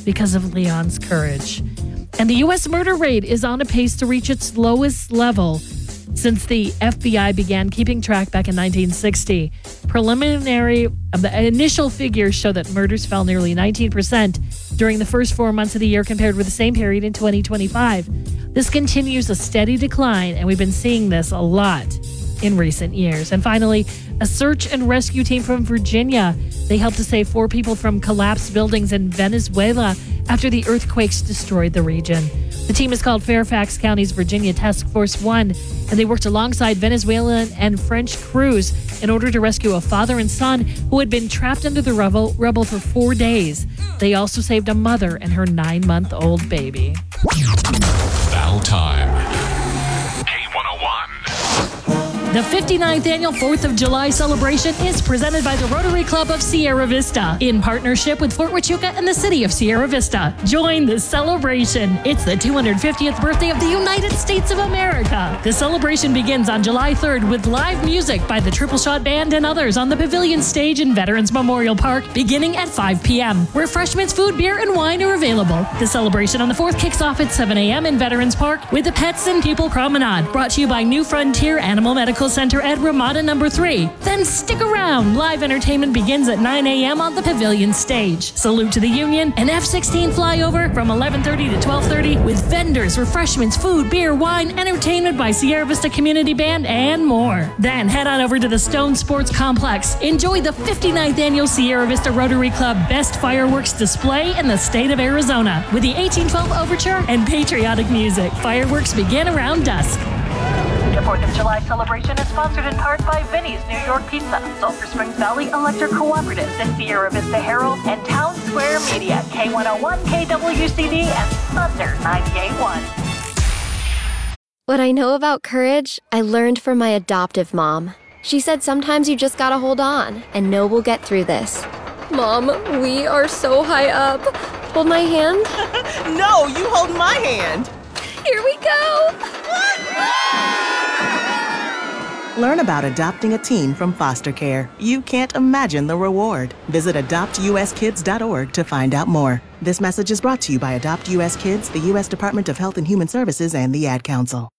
because of Leon's courage. And the U.S. murder rate is on a pace to reach its lowest level since the FBI began keeping track back in 1960. The initial figures show that murders fell nearly 19% during the first 4 months of the year compared with the same period in 2025. This continues a steady decline, and we've been seeing this a lot in recent years. And finally, a search and rescue team from Virginia. They helped to save 4 people from collapsed buildings in Venezuela after the earthquakes destroyed the region. The team is called Fairfax County's Virginia Task Force 1, and they worked alongside Venezuelan and French crews in order to rescue a father and son who had been trapped under the rubble for 4 days. They also saved a mother and her 9-month-old baby. Battle time. K101. The 59th annual 4th of July celebration is presented by the Rotary Club of Sierra Vista in partnership with Fort Huachuca and the city of Sierra Vista. Join the celebration. It's the 250th birthday of the United States of America. The celebration begins on July 3rd with live music by the Triple Shot Band and others on the Pavilion stage in Veterans Memorial Park beginning at 5 p.m. Refreshments, food, beer, and wine are available. The celebration on the 4th kicks off at 7 a.m. in Veterans Park with the Pets and People Promenade, brought to you by New Frontier Animal Medical Center at Ramada No. 3. Then stick around. Live entertainment begins at 9 a.m. on the Pavilion stage. Salute to the Union, an F-16 flyover from 11:30 to 12:30 with vendors, refreshments, food, beer, wine, entertainment by Sierra Vista Community Band, and more. Then head on over to the Stone Sports Complex. Enjoy the 59th annual Sierra Vista Rotary Club Best Fireworks Display in the state of Arizona with the 1812 Overture and patriotic music. Fireworks begin around dusk. The 4th of July celebration is sponsored in part by Vinny's New York Pizza, Sulphur Springs Valley Electric Cooperative, the Sierra Vista Herald, and Town Square Media, K101, KWCD, and Thunder 98.1. What I know about courage, I learned from my adoptive mom. She said sometimes you just gotta hold on and know we'll get through this. Mom, we are so high up. Hold my hand. No, you hold my hand. Here we go. Learn about adopting a teen from foster care. You can't imagine the reward. Visit adoptuskids.org to find out more. This message is brought to you by Adopt U.S. Kids, the U.S. Department of Health and Human Services, and the Ad Council.